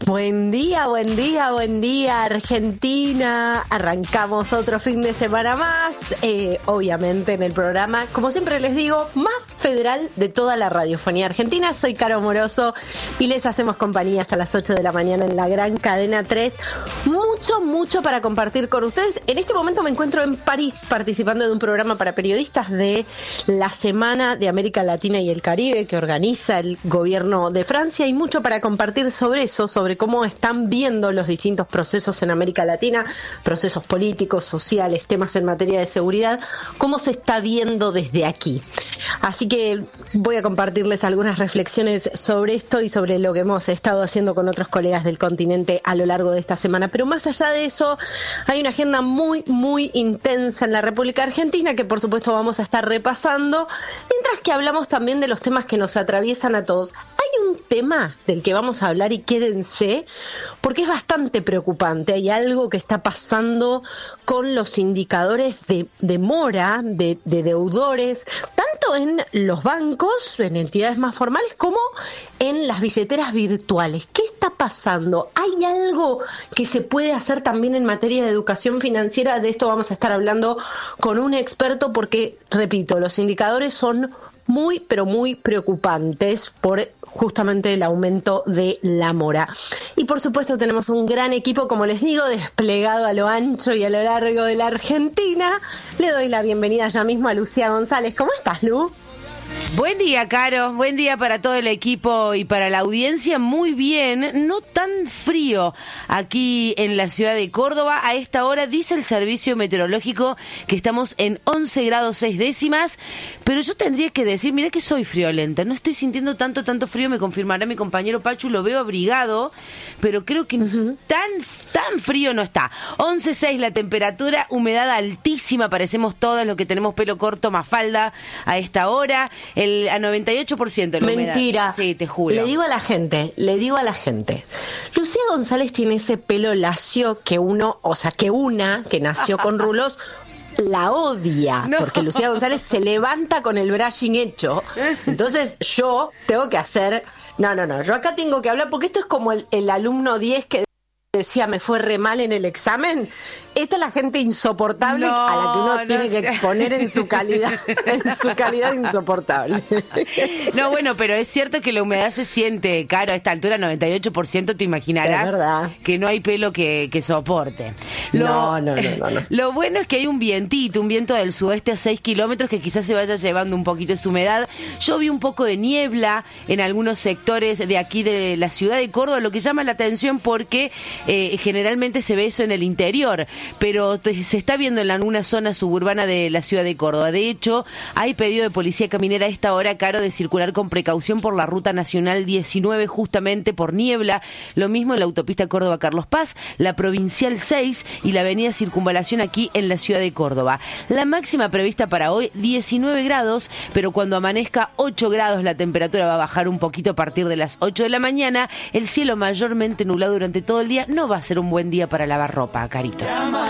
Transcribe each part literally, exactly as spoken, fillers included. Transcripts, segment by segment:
Buen día, buen día, buen día, Argentina. Arrancamos otro fin de semana más, eh, obviamente en el programa, como siempre les digo, más federal de toda la radiofonía argentina. Soy Caro Moroso y les hacemos compañía hasta las ocho de la mañana en la gran cadena tres. Mucho, mucho para compartir con ustedes. En este momento me encuentro en París participando de un programa para periodistas de la Semana de América Latina y el Caribe que organiza el gobierno de Francia, y mucho para compartir sobre eso, sobre cómo están viendo los distintos procesos en América Latina, procesos políticos, sociales, temas en materia de seguridad, cómo se está viendo desde aquí. Así que voy a compartirles algunas reflexiones sobre esto y sobre lo que hemos estado haciendo con otros colegas del continente a lo largo de esta semana. Pero más allá de eso, hay una agenda muy, muy intensa en la República Argentina que por supuesto vamos a estar repasando, mientras que hablamos también de los temas que nos atraviesan a todos. Hay un tema del que vamos a hablar y quédense, porque es bastante preocupante. Hay algo que está pasando con los indicadores de, de mora, de, de deudores, tanto en los bancos, en entidades más formales, como en las billeteras virtuales. ¿Qué está pasando? ¿Hay algo que se puede hacer también en materia de educación financiera? De esto vamos a estar hablando con un experto porque, repito, los indicadores son muy, pero muy preocupantes por justamente el aumento de la mora. Y por supuesto tenemos un gran equipo, como les digo, desplegado a lo ancho y a lo largo de la Argentina. Le doy la bienvenida ya mismo a Lucía González. ¿Cómo estás, Lu? Buen día, Caro. Buen día para todo el equipo y para la audiencia. Muy bien, no tan frío aquí en la ciudad de Córdoba. A esta hora dice el servicio meteorológico que estamos en once grados seis décimas, pero yo tendría que decir, mira que soy friolenta, no estoy sintiendo tanto, tanto frío, me confirmará mi compañero Pachu, lo veo abrigado, pero creo que uh-huh. tan, tan frío no está. once seis la temperatura, humedad altísima, parecemos todos los que tenemos pelo corto, más falda a esta hora. El, a noventa y ocho por ciento la humedad. Mentira. Sí, te juro. Le digo a la gente, le digo a la gente. Lucía González tiene ese pelo lacio que uno, o sea, que una que nació con rulos la odia, no. Porque Lucía González se levanta con el brushing hecho. Entonces yo tengo que hacer, no, no, no, yo acá tengo que hablar, porque esto es como el, el alumno diez que decía me fue re mal en el examen. Esta es la gente insoportable no, a la que uno no tiene sé. que exponer en su calidad, en su calidad insoportable. No, bueno, pero es cierto que la humedad se siente, Caro, a esta altura, noventa y ocho por ciento, te imaginarás que no hay pelo que, que soporte. Lo, no, no, no, no, no. Lo bueno es que hay un vientito, un viento del sudeste a seis kilómetros que quizás se vaya llevando un poquito de su humedad. Yo vi un poco de niebla en algunos sectores de aquí de la ciudad de Córdoba, lo que llama la atención porque eh, generalmente se ve eso en el interior, pero se está viendo en alguna zona suburbana de la ciudad de Córdoba. De hecho, hay pedido de policía caminera a esta hora, Caro, de circular con precaución por la ruta nacional diecinueve, justamente por niebla. Lo mismo en la autopista Córdoba-Carlos Paz, la provincial seis y la avenida Circunvalación aquí en la ciudad de Córdoba. La máxima prevista para hoy, diecinueve grados, pero cuando amanezca ocho grados la temperatura va a bajar un poquito a partir de las ocho de la mañana. El cielo mayormente nublado durante todo el día. No va a ser un buen día para lavar ropa, Carito.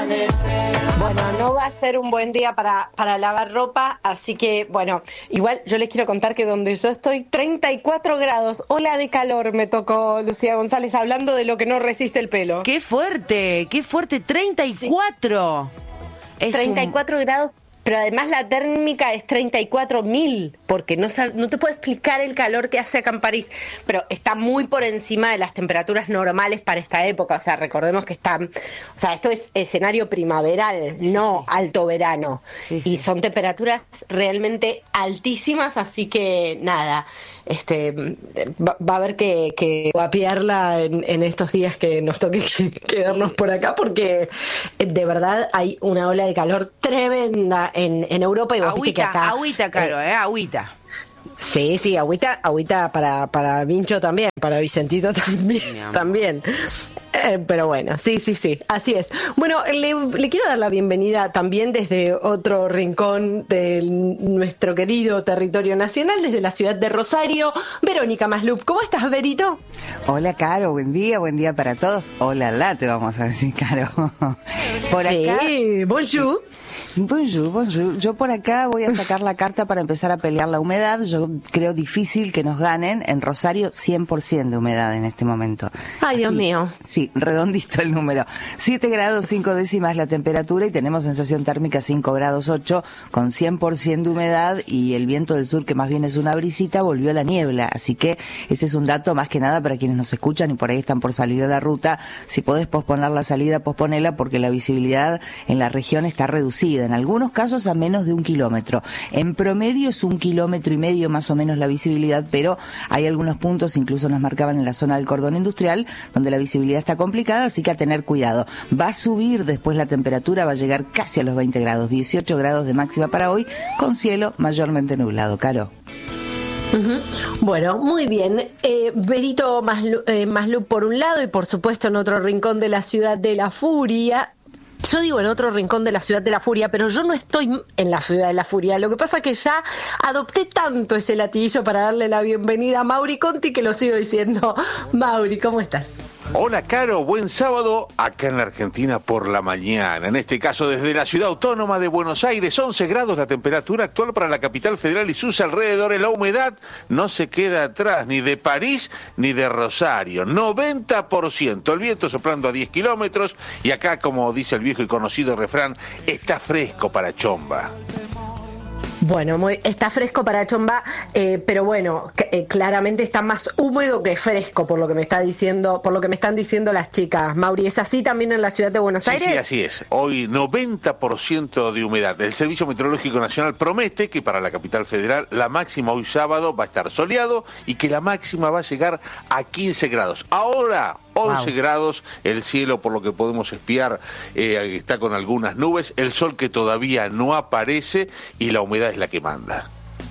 Bueno, no va a ser un buen día para, para lavar ropa, así que, bueno, igual yo les quiero contar que donde yo estoy, treinta y cuatro grados, ola de calor me tocó, Lucía González, hablando de lo que no resiste el pelo. ¡Qué fuerte! ¡Qué fuerte! ¡treinta y cuatro! Sí. treinta y cuatro un... grados. Pero además la térmica es treinta y cuatro mil, porque no, no te puedo explicar el calor que hace acá en París, pero está muy por encima de las temperaturas normales para esta época. O sea, recordemos que está, o sea, esto es escenario primaveral, no sí. alto verano. Sí, sí. Y son temperaturas realmente altísimas, así que nada, este va, va a haber que, que guapearla en, en estos días que nos toque quedarnos por acá, porque de verdad hay una ola de calor tremenda en, en Europa. Y vos agüita, viste que acá, agüita, Caro, eh, eh agüita. Sí, sí, agüita, agüita para, para Vincho también, para Vicentito también, también. Eh, pero bueno, sí, sí, sí, así es. Bueno, le, le quiero dar la bienvenida también desde otro rincón de nuestro querido territorio nacional, desde la ciudad de Rosario, Verónica Maslup. ¿Cómo estás, Verito? Hola, Caro, buen día, buen día para todos. Hola, la te vamos a decir, Caro. Por acá. Sí, bonjour. Bonjour, bonjour. Yo por acá voy a sacar la carta para empezar a pelear la humedad. Yo creo difícil que nos ganen. En Rosario, cien por ciento de humedad en este momento. Ay, Dios Así, mío. Sí, redondito el número. siete grados cinco décimas la temperatura y tenemos sensación térmica cinco grados ocho con cien por ciento de humedad, y el viento del sur, que más bien es una brisita, volvió a la niebla. Así que ese es un dato más que nada para quienes nos escuchan y por ahí están por salir a la ruta. Si podés posponer la salida, posponela, porque la visibilidad en la región está reducida. En algunos casos a menos de un kilómetro. En promedio es un kilómetro y medio más o menos la visibilidad, pero hay algunos puntos, incluso nos marcaban en la zona del cordón industrial, donde la visibilidad está complicada, así que a tener cuidado. Va a subir después la temperatura, va a llegar casi a los veinte grados, dieciocho grados de máxima para hoy, con cielo mayormente nublado. Caro. Uh-huh. Bueno, muy bien. Eh, Benito Maslu, eh, Maslup por un lado, y por supuesto en otro rincón de la ciudad de la furia. Yo digo en otro rincón de la ciudad de la furia, pero yo no estoy en la ciudad de la furia. Lo que pasa es que ya adopté tanto ese latiguillo para darle la bienvenida a Mauri Conti que lo sigo diciendo. Mauri, ¿cómo estás? Hola, Caro, buen sábado acá en la Argentina por la mañana. En este caso desde la ciudad autónoma de Buenos Aires, once grados la temperatura actual para la capital federal y sus alrededores. La humedad no se queda atrás ni de París ni de Rosario. noventa por ciento, el viento soplando a diez kilómetros, y acá, como dice el viejo y conocido refrán, está fresco para chomba. Bueno, muy, está fresco para chomba, eh, pero bueno, c- eh, claramente está más húmedo que fresco, por lo que me está diciendo, por lo que me están diciendo las chicas. Mauri, ¿es así también en la ciudad de Buenos Sí, Aires? sí, así es. Hoy noventa por ciento de humedad. El Servicio Meteorológico Nacional promete que para la capital federal la máxima hoy sábado va a estar soleado y que la máxima va a llegar a quince grados. Ahora once wow. grados, el cielo, por lo que podemos espiar, eh, está con algunas nubes, el sol que todavía no aparece y la humedad es la que manda.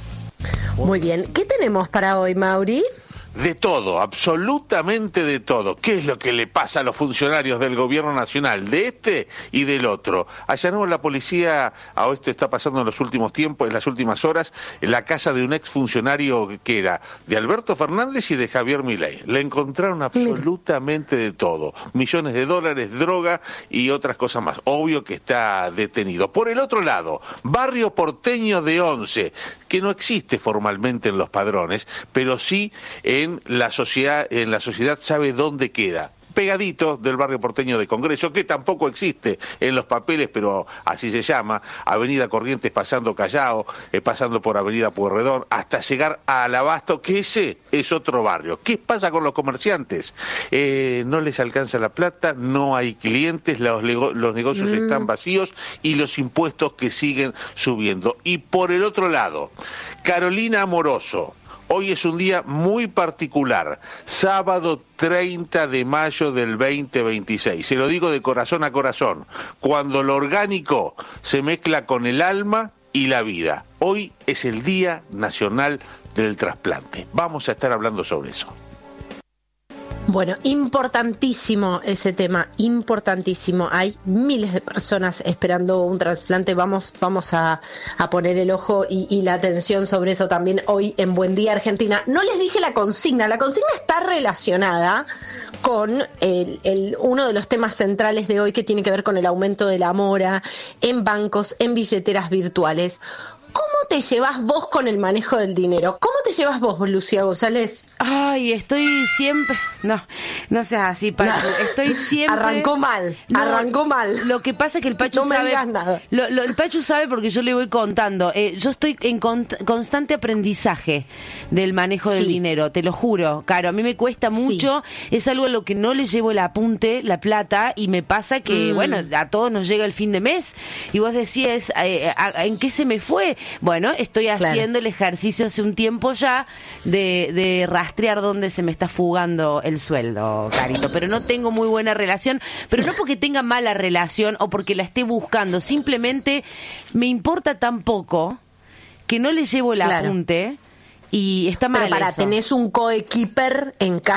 Muy bien. ¿Qué tenemos para hoy, Mauri? De todo, absolutamente de todo. ¿Qué es lo que le pasa a los funcionarios del gobierno nacional, de este y del otro? Allanó la policía, a esto está pasando en los últimos tiempos, en las últimas horas, en la casa de un exfuncionario que era de Alberto Fernández y de Javier Milei. Le encontraron absolutamente de todo. Millones de dólares, droga y otras cosas más. Obvio que está detenido. Por el otro lado, barrio porteño de Once, que no existe formalmente en los padrones, pero sí en En la sociedad, en la sociedad sabe dónde queda. Pegadito del barrio porteño de Congreso, que tampoco existe en los papeles, pero así se llama, Avenida Corrientes pasando Callao, eh, pasando por Avenida Pueyrredón, hasta llegar al Abasto, que ese es otro barrio. ¿Qué pasa con los comerciantes? Eh, no les alcanza la plata, no hay clientes, los, los negocios mm. están vacíos y los impuestos que siguen subiendo. Y por el otro lado, Carolina Amoroso. Hoy es un día muy particular, sábado treinta de mayo del veinte veintiséis. Se lo digo de corazón a corazón, cuando lo orgánico se mezcla con el alma y la vida. Hoy es el Día Nacional del Trasplante. Vamos a estar hablando sobre eso. Bueno, importantísimo ese tema, importantísimo. Hay miles de personas esperando un trasplante. Vamos, vamos a, a poner el ojo y, y la atención sobre eso también hoy en Buen Día Argentina. No les dije la consigna. La consigna está relacionada con el, el, uno de los temas centrales de hoy, que tiene que ver con el aumento de la mora en bancos, en billeteras virtuales. ¿Cómo te llevas vos con el manejo del dinero? ¿Cómo te llevas vos, Lucía González? Ay, estoy siempre... No, no seas así, Pachu. No. Estoy siempre... Arrancó mal, no, arrancó mal. Lo que pasa es que el Pachu no me sabe... digas nada. Lo, lo, el Pachu sabe porque yo le voy contando. Eh, yo estoy en con, constante aprendizaje del manejo sí. del dinero, te lo juro, Caro. A mí me cuesta mucho, sí. es algo a lo que no le llevo el apunte, la plata, y me pasa que, mm. bueno, a todos nos llega el fin de mes, y vos decías, eh, ¿en qué se me fue? Bueno, estoy haciendo claro. el ejercicio hace un tiempo ya de, de rastrear dónde se me está fugando el sueldo, Carito, pero no tengo muy buena relación, pero no porque tenga mala relación o porque la esté buscando, simplemente me importa tan poco que no le llevo el claro. apunte y está mal. Pero para, eso. tenés un coequiper en casa.